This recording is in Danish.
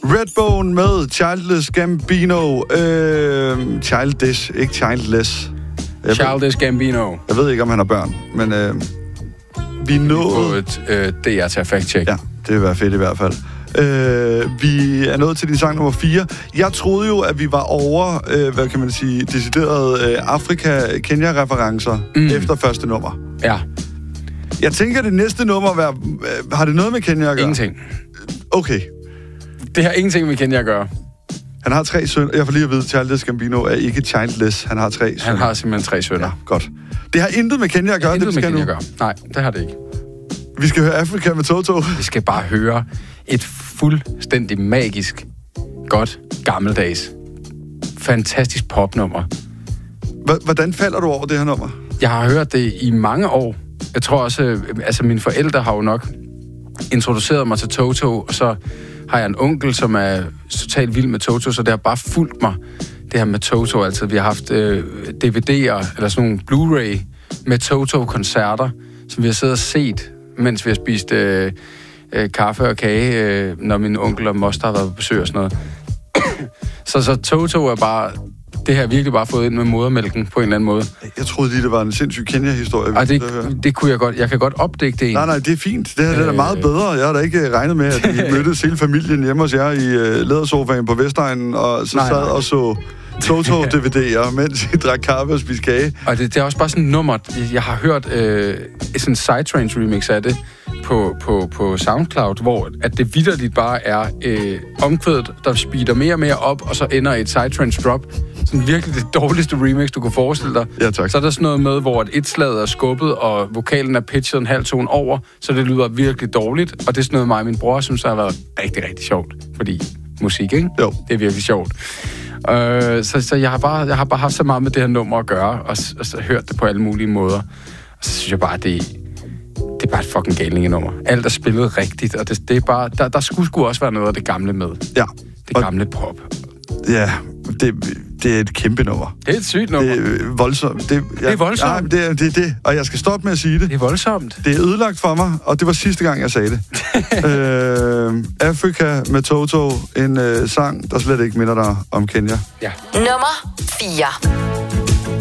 Redbone med Childish Gambino. Childish, ikke Childless. Childish Gambino. Jeg ved ikke, om han har børn, men vi nåede... DR til at fact-check. Ja, det vil være fedt i hvert fald. Vi er nået til din sang nummer 4. Jeg troede jo, at vi var over, hvad kan man sige, deciderede Afrika-Kenya-referencer efter første nummer. Ja. Jeg tænker, det næste nummer, har det noget med Kenya at gøre? Ingenting. Okay. Det har ingenting med Kenya at gøre. Han har 3 sønner. Jeg får lige at vide, at Childish Gambino er ikke childless. Han har 3 sønner. Han har simpelthen 3 sønner. Ja, godt. Det har intet med Kenya at gøre. Intet med Kenya at gøre. Nej, det har det ikke. Vi skal høre Afrika med Toto. Vi skal bare høre et fuldstændig magisk, godt, gammeldags, fantastisk popnummer. Hvordan falder du over det her nummer? Jeg har hørt det i mange år. Jeg tror også, altså mine forældre har jo nok introduceret mig til Toto, og så har jeg en onkel, som er totalt vild med Toto, så det har bare fulgt mig, det her med Toto altid. Vi har haft DVD'er, eller sådan nogle Blu-ray med Toto-koncerter, som vi har siddet og set, mens vi har spist kaffe og kage, når min onkel og moster har været på besøg og sådan noget. så Toto er bare... Det har jeg virkelig bare fået ind med modermælken på en eller anden måde. Jeg troede lige, det var en sindssyg Kenya-historie. Ej, det kunne jeg godt. Jeg kan godt opdække det. Nej, det er fint. Det her det er meget bedre. Jeg har da ikke regnet med, at I mødtes hele familien hjemme hos jer i lædersofaen på Vestegnen, og så sad og så Toto-DVD'er, mens I drak kaffe og spiste kage. Og det er også bare sådan et nummer, jeg har hørt sådan en Psytrance remix af det på SoundCloud, hvor at det vitterligt bare er omkvædet, der speeder mere og mere op, og så ender et Psytrance drop. Sådan virkelig det dårligste remix, du kunne forestille dig. Ja, tak. Så er der sådan noget med, hvor et slag er skubbet, og vokalen er pitchet en halv tone over, så det lyder virkelig dårligt. Og det er sådan noget, mig og min bror synes, har været rigtig, rigtig sjovt. Fordi musik, ikke? Jo. Det er virkelig sjovt. Så jeg har bare haft så meget med det her nummer at gøre, og så hørt det på alle mulige måder. Og så synes jeg bare, det er bare et fucking galningenummer. Alt er spillet rigtigt, og det er bare... Der skulle også være noget af det gamle med. Ja. Det gamle pop. Ja, det er et kæmpe nummer. Det er et sygt nummer. Det er voldsomt. Det er voldsomt. Ja, det er det. Og jeg skal stoppe med at sige det. Det er voldsomt. Det er ødelagt for mig, og det var sidste gang, jeg sagde det. Afrika med Toto. En sang, der slet ikke minder dig om Kenya. Ja. Nummer 4.